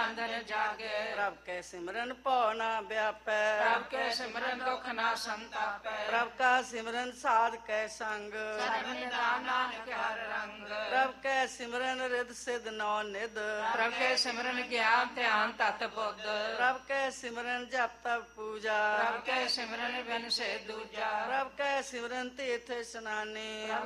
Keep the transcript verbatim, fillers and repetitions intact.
ਬੰਧਨ ਜਾਗੇ। ਪ੍ਰਭ ਕੈ ਸਿਮਰਨ ਭਉ ਨਾ ਵਿਆਪੈ। ਪ੍ਰਭ ਕੇ ਸਿਮਰਨ ਦੁਖ ਨਾ ਸੰਤਾਪੈ। ਪ੍ਰਭ ਕਾ ਸਿਮਰਨ ਸਾਧ ਕੈ ਸੰਗ। ਸਰਬ ਨਿਧਾਨ ਨਾਨਕ ਹਰ ਰੰਗ। ਪ੍ਰਭ ਕੈ ਸਿਮਰਨ ਰਿਦ ਸਿਧ ਨੌ ਨਿਧ। ਪ੍ਰਭ ਕੇ ਸਿਮਰਨ ਗਿਆਨ ਧਿਆਨ ਤਤ ਬੁੱਧ। ਪ੍ਰਭ ਕੈ ਸਿਮਰਨ ਜਪ ਤਪ ਪੂਜਾ। ਪ੍ਰਭ ਕੇ ਸਿਮਰਨ ਬਿਨ ਸੇ ਦੂਜਾ। ਪ੍ਰਭ ਕੈ ਸਿਮਰਨ ਤੀਰਥ ਇਸਨਾਨੀ।